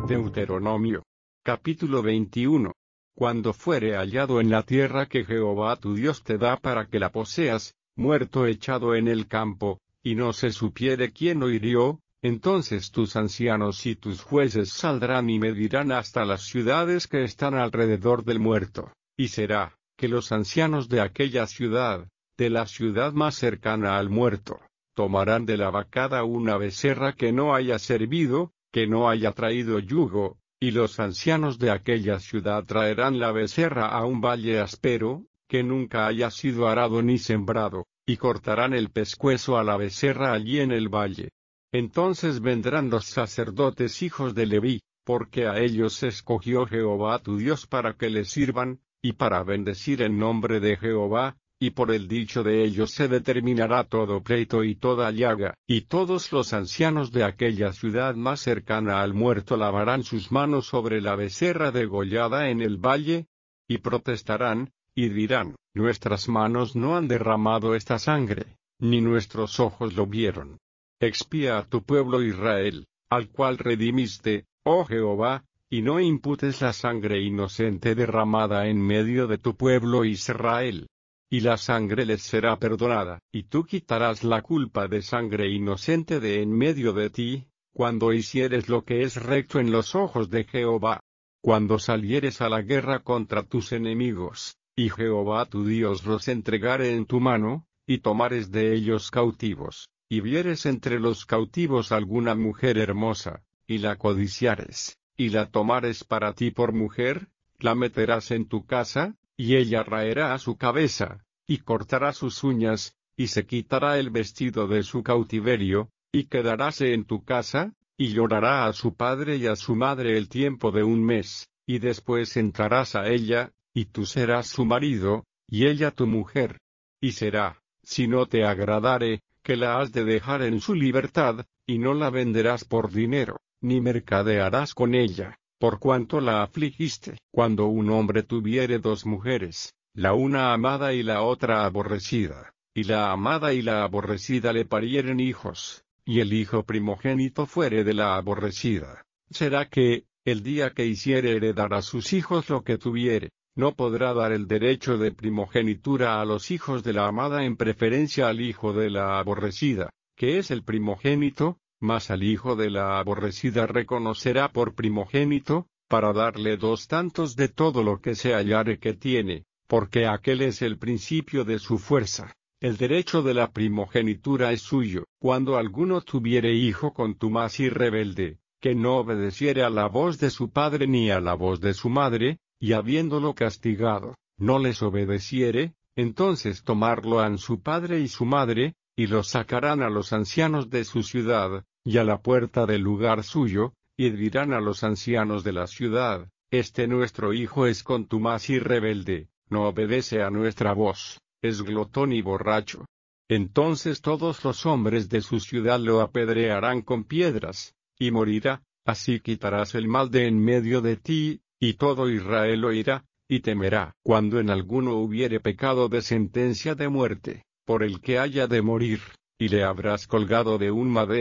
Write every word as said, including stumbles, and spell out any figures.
Deuteronomio. Capítulo veintiuno. Cuando fuere hallado en la tierra que Jehová tu Dios te da para que la poseas, muerto echado en el campo, y no se supiere quién lo hirió, entonces tus ancianos y tus jueces saldrán y medirán hasta las ciudades que están alrededor del muerto, y será, que los ancianos de aquella ciudad, de la ciudad más cercana al muerto, tomarán de la vacada una becerra que no haya servido, que no haya traído yugo, y los ancianos de aquella ciudad traerán la becerra a un valle áspero, que nunca haya sido arado ni sembrado, y cortarán el pescuezo a la becerra allí en el valle. Entonces vendrán los sacerdotes hijos de Leví, porque a ellos escogió Jehová tu Dios para que le sirvan, y para bendecir el nombre de Jehová, y por el dicho de ellos se determinará todo pleito y toda llaga, y todos los ancianos de aquella ciudad más cercana al muerto lavarán sus manos sobre la becerra degollada en el valle, y protestarán, y dirán, nuestras manos no han derramado esta sangre, ni nuestros ojos lo vieron. Expía a tu pueblo Israel, al cual redimiste, oh Jehová, y no imputes la sangre inocente derramada en medio de tu pueblo Israel. Y la sangre les será perdonada, y tú quitarás la culpa de sangre inocente de en medio de ti, cuando hicieres lo que es recto en los ojos de Jehová. Cuando salieres a la guerra contra tus enemigos, y Jehová tu Dios los entregare en tu mano, y tomares de ellos cautivos, y vieres entre los cautivos alguna mujer hermosa, y la codiciares, y la tomares para ti por mujer, la meterás en tu casa, y ella raerá a su cabeza, y cortará sus uñas, y se quitará el vestido de su cautiverio, y quedaráse en tu casa, y llorará a su padre y a su madre el tiempo de un mes, y después entrarás a ella, y tú serás su marido, y ella tu mujer. Y será, si no te agradare, que la has de dejar en su libertad, y no la venderás por dinero, ni mercadearás con ella, por cuanto la afligiste. Cuando un hombre tuviere dos mujeres, la una amada y la otra aborrecida, y la amada y la aborrecida le parieren hijos, y el hijo primogénito fuere de la aborrecida, será que, el día que hiciere heredar a sus hijos lo que tuviere, no podrá dar el derecho de primogenitura a los hijos de la amada en preferencia al hijo de la aborrecida, que es el primogénito, mas al hijo de la aborrecida reconocerá por primogénito, para darle dos tantos de todo lo que se hallare que tiene, porque aquel es el principio de su fuerza. El derecho de la primogenitura es suyo. Cuando alguno tuviere hijo contumaz y rebelde, que no obedeciere a la voz de su padre ni a la voz de su madre, y habiéndolo castigado, no les obedeciere, entonces tomarlo han su padre y su madre, y lo sacarán a los ancianos de su ciudad, y a la puerta del lugar suyo, y dirán a los ancianos de la ciudad, este nuestro hijo es contumaz y rebelde, no obedece a nuestra voz, es glotón y borracho. Entonces todos los hombres de su ciudad lo apedrearán con piedras, y morirá, así quitarás el mal de en medio de ti, y todo Israel oirá, y temerá. Cuando en alguno hubiere pecado de sentencia de muerte, por el que haya de morir, y le habrás colgado de un madero,